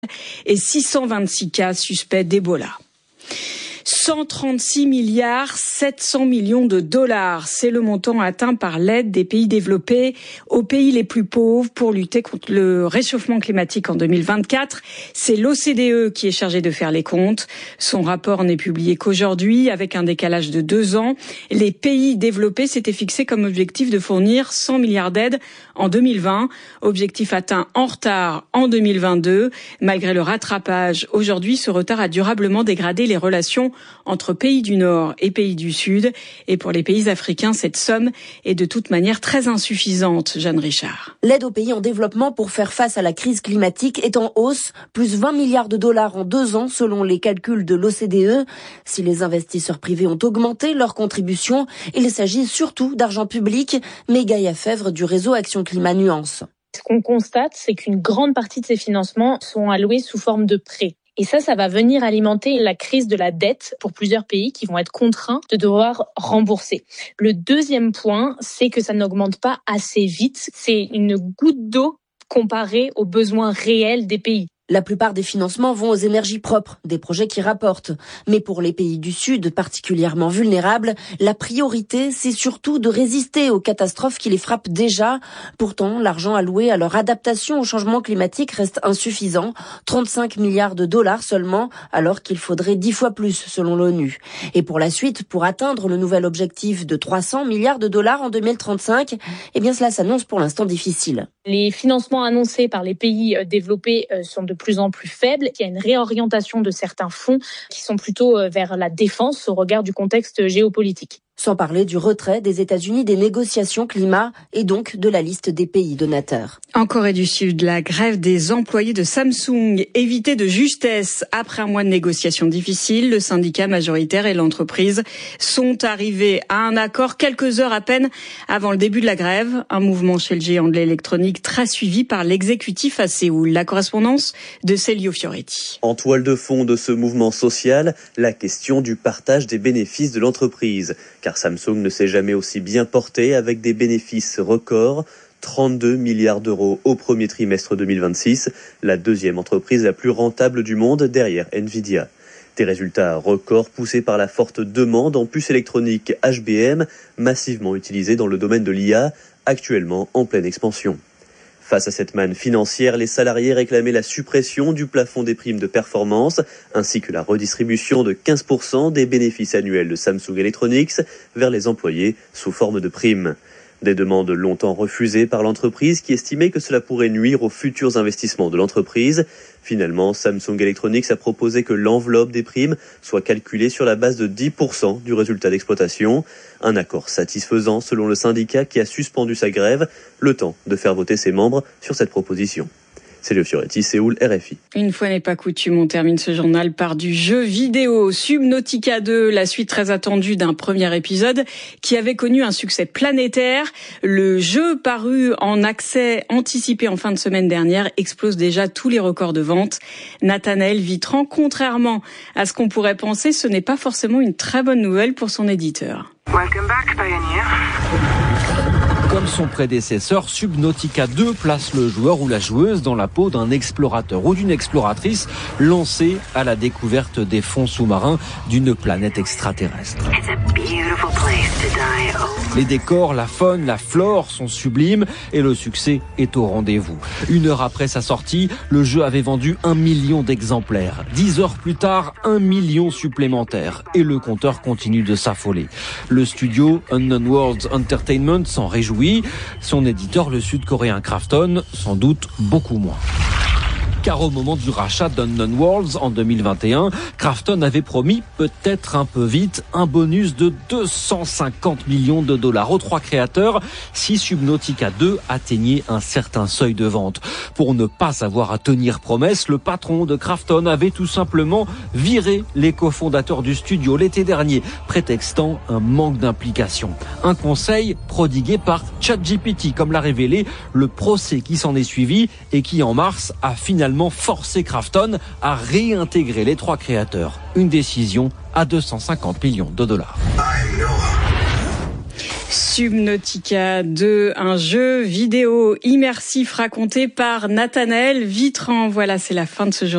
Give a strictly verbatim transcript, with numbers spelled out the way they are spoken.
et six cent vingt-six cas suspects d'Ebola. cent trente-six milliards sept cents millions de dollars, c'est le montant atteint par l'aide des pays développés aux pays les plus pauvres pour lutter contre le réchauffement climatique en deux mille vingt-quatre. C'est l'O C D E qui est chargé de faire les comptes. Son rapport n'est publié qu'aujourd'hui, avec un décalage de deux ans. Les pays développés s'étaient fixés comme objectif de fournir cent milliards d'aides en deux mille vingt. Objectif atteint en retard en deux mille vingt-deux. Malgré le rattrapage, aujourd'hui, ce retard a durablement dégradé les relations entre pays du Nord et pays du Sud. Et pour les pays africains, cette somme est de toute manière très insuffisante. Jeanne Richard. L'aide aux pays en développement pour faire face à la crise climatique est en hausse, plus vingt milliards de dollars en deux ans selon les calculs de l'O C D E. Si les investisseurs privés ont augmenté leur contribution, il s'agit surtout d'argent public, mais Gaïa Fèvre du réseau Action Climat nuance. Ce qu'on constate, c'est qu'une grande partie de ces financements sont alloués sous forme de prêts. Et ça, ça va venir alimenter la crise de la dette pour plusieurs pays qui vont être contraints de devoir rembourser. Le deuxième point, c'est que ça n'augmente pas assez vite. C'est une goutte d'eau comparée aux besoins réels des pays. La plupart des financements vont aux énergies propres, des projets qui rapportent. Mais pour les pays du Sud, particulièrement vulnérables, la priorité, c'est surtout de résister aux catastrophes qui les frappent déjà. Pourtant, l'argent alloué à leur adaptation au changement climatique reste insuffisant. trente-cinq milliards de dollars seulement, alors qu'il faudrait dix fois plus, selon l'ONU. Et pour la suite, pour atteindre le nouvel objectif de trois cents milliards de dollars en deux mille trente-cinq, eh bien cela s'annonce pour l'instant difficile. Les financements annoncés par les pays développés sont de plus en plus faibles. Il y a une réorientation de certains fonds qui sont plutôt vers la défense au regard du contexte géopolitique. Sans parler du retrait des États-Unis des négociations climat et donc de la liste des pays donateurs. En Corée du Sud, la grève des employés de Samsung évitée de justesse. Après un mois de négociations difficiles, le syndicat majoritaire et l'entreprise sont arrivés à un accord quelques heures à peine avant le début de la grève. Un mouvement chez le géant de l'électronique très suivi par l'exécutif à Séoul. La correspondance de Celio Fioretti. En toile de fond de ce mouvement social, la question du partage des bénéfices de l'entreprise. Car Samsung ne s'est jamais aussi bien porté avec des bénéfices records. trente-deux milliards d'euros au premier trimestre deux mille vingt-six, la deuxième entreprise la plus rentable du monde derrière Nvidia. Des résultats records poussés par la forte demande en puces électroniques H B M, massivement utilisées dans le domaine de l'I A, actuellement en pleine expansion. Face à cette manne financière, les salariés réclamaient la suppression du plafond des primes de performance, ainsi que la redistribution de quinze pour cent des bénéfices annuels de Samsung Electronics vers les employés sous forme de primes. Des demandes longtemps refusées par l'entreprise qui estimait que cela pourrait nuire aux futurs investissements de l'entreprise. Finalement, Samsung Electronics a proposé que l'enveloppe des primes soit calculée sur la base de dix pour cent du résultat d'exploitation. Un accord satisfaisant selon le syndicat qui a suspendu sa grève, le temps de faire voter ses membres sur cette proposition. C'est Celio Fioretti, Séoul, R F I. Une fois n'est pas coutume, on termine ce journal par du jeu vidéo. Subnautica deux, la suite très attendue d'un premier épisode qui avait connu un succès planétaire. Le jeu paru en accès anticipé en fin de semaine dernière explose déjà tous les records de vente. Nathanaël Vitran, contrairement à ce qu'on pourrait penser, ce n'est pas forcément une très bonne nouvelle pour son éditeur. Welcome back, Pioneer. Comme son prédécesseur, Subnautica deux place le joueur ou la joueuse dans la peau d'un explorateur ou d'une exploratrice lancée à la découverte des fonds sous-marins d'une planète extraterrestre. Les décors, la faune, la flore sont sublimes et le succès est au rendez-vous. Une heure après sa sortie, le jeu avait vendu un million d'exemplaires. Dix heures plus tard, un million supplémentaire. Et le compteur continue de s'affoler. Le studio Unknown Worlds Entertainment s'en réjouit. Son éditeur, le sud-coréen Krafton, sans doute beaucoup moins. Car au moment du rachat d'Unknown Worlds en deux mille vingt et un, Krafton avait promis, peut-être un peu vite, un bonus de deux cent cinquante millions de dollars aux trois créateurs si Subnautica deux atteignait un certain seuil de vente. Pour ne pas avoir à tenir promesse, le patron de Krafton avait tout simplement viré les cofondateurs du studio l'été dernier, prétextant un manque d'implication. Un conseil prodigué par ChatGPT, comme l'a révélé le procès qui s'en est suivi et qui en mars a finalement forcé Krafton à réintégrer les trois créateurs. Une décision à deux cent cinquante millions de dollars. Subnautica deux, un jeu vidéo immersif raconté par Nathanaël Vitran. Voilà, c'est la fin de ce journal.